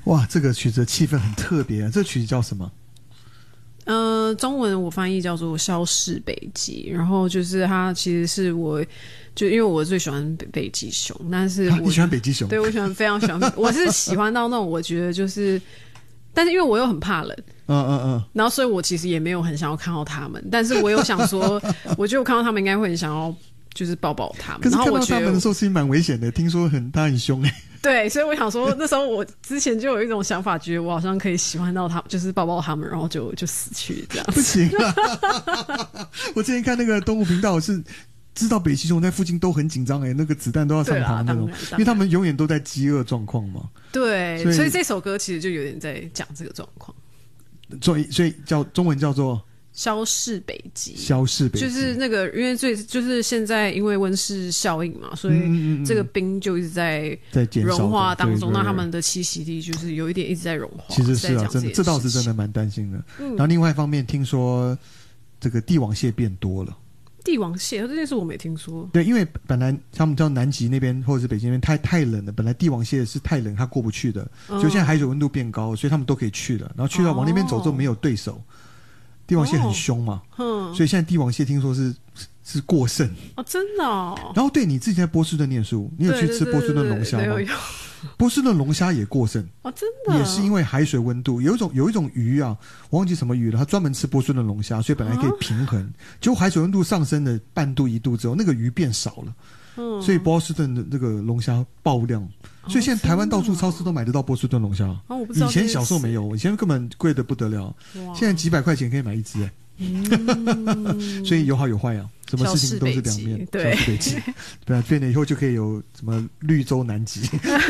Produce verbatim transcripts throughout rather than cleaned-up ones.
哇，这个曲子的气氛很特别啊！这曲子叫什么？ 呃，中文我翻译叫做《消逝北极》，然后就是它其实是我，就因为我最喜欢北北极熊，但是我、 啊、你喜欢北极熊？ 对，我喜欢非常喜欢，我是喜欢到那种我觉得就是，但是因为我又很怕冷， 嗯嗯嗯， 然后所以我其实也没有很想要看到他们，但是我有想说，我觉得我看到他们应该会很想要就是抱抱他们， 可是看到他们的时候是蛮危险的，听说很他很凶哎。 对，所以我想说，那时候我之前就有一种想法，觉得我好像可以喜欢到他，就是抱抱他们，然后就就死去这样子。 不行啊！我之前看那个动物频道是知道北极熊在附近都很紧张哎，那个子弹都要上膛那种，因为他们永远都在饥饿状况嘛。 对， 所以所以这首歌其实就有点在讲这个状况。 所以所以叫中文叫做。 消逝北极， 消逝北极就是那个，因为最就是现在因为温室效应嘛，所以这个冰就一直在在融化当中， 对对对， 那他们的栖息地就是有一点一直在融化。 其实是啊，真的，这倒是真的蛮担心的。嗯、然后另外一方面，听说这个帝王蟹变多了。 帝王蟹这件事我没听说。 对，因为本来他们叫南极那边或者是北极那边太太冷了，本来帝王蟹是太冷，它过不去的。所以现在海水温度变高，所以他们都可以去了。然后去到往那边走之后没有对手。帝王蟹很凶嘛，哦、所以现在帝王蟹听说是是过剩哦，真的哦。然后对你自己在波士顿念书，你有去吃波士顿龙虾吗？ 有有。 波士顿龙虾也过剩哦，真的也是因为海水温度，有一种有一种鱼啊，我忘记什么鱼了，它专门吃波士顿龙虾，所以本来可以平衡，结果、啊、海水温度上升了半度一度之后，那个鱼变少了。嗯、所以波士顿的这个龙虾爆量，所以现在台湾到处超市都买得到波士顿龙虾。 哦，我不知道。 以前小时候没有，以前根本贵得不得了，现在几百块钱可以买一只哎。嗯、所以有好有坏啊，什么事情都是两面。 对， 北极，对啊，变了以后就可以有什么绿洲南极。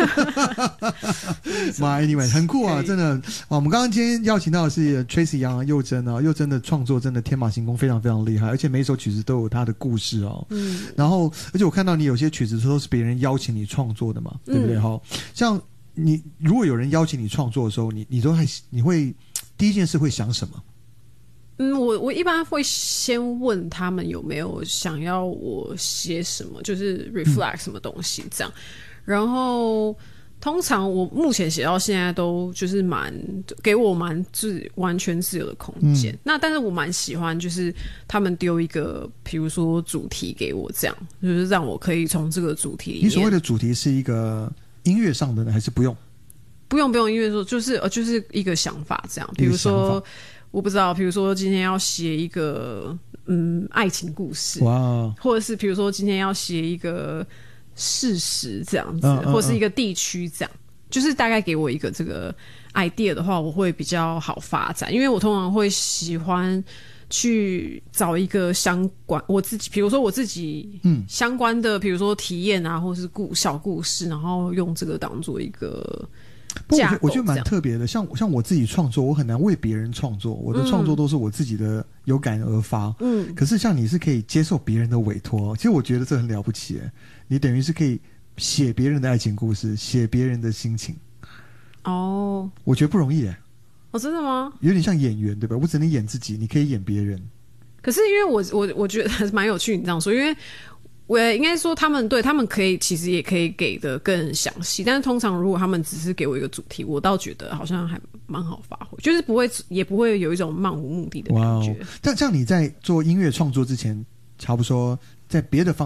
妈 ，anyway， 很酷啊，真的。我们刚刚今天邀请到的是 Tracy 杨啊，佑真啊，佑真的创作真的天马行空，非常非常厉害，而且每一首曲子都有它的故事哦。嗯。然后，而且我看到你有些曲子都是别人邀请你创作的嘛，对不对？哈、嗯，像你如果有人邀请你创作的时候，你你都还你会第一件事会想什么？ 嗯，我我一般会先问他们有没有想要我写什么，就是 reflect 什么东西这样。嗯、然后通常我目前写到现在都就是蛮给我蛮自完全自由的空间。嗯、那但是我蛮喜欢就是他们丢一个比如说主题给我，这样就是让我可以从这个主题里面。 你所谓的主题是一个音乐上的呢，还是不用？ 不用不用音乐说，就是呃就是一个想法这样，比如说。我不知道，比如说今天要写一个嗯爱情故事，哇，或者是比如说今天要写一个事实这样子，嗯嗯、或是一个地区这样，就是大概给我一个这个 idea 的话，我会比较好发展，因为我通常会喜欢去找一个相关我自己，比如说我自己嗯相关的，比如说体验啊，或是故小故事，然后用这个当做一个。 不过我觉得我觉得蛮特别的，像像我自己创作，我很难为别人创作，我的创作都是我自己的有感而发。嗯，可是像你是可以接受别人的委托，其实我觉得这很了不起耶。你等于是可以写别人的爱情故事，写别人的心情。哦，我觉得不容易耶。 哦，真的吗？ 有点像演员对吧？我只能演自己，你可以演别人。 可是因为我我我觉得蛮有趣，你这样说，因为。我应该说他们对他们可以其实也可以给的更详细，但是通常如果他们只是给我一个主题，我倒觉得好像还蛮好发挥，就是不会也不会有一种漫无目的的感觉。 但这样你在做音乐创作之前，差不多说在别的方